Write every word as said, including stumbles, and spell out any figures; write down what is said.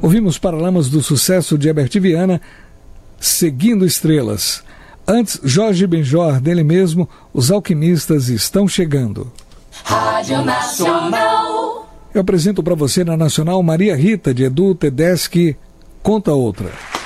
Ouvimos Paralamas do Sucesso de Herbert Viana, Seguindo Estrelas. Antes, Jorge Benjor, dele mesmo, Os Alquimistas Estão Chegando. Rádio Nacional. Eu apresento para você na Nacional Maria Rita, de Edu Tedeschi, Conta Outra.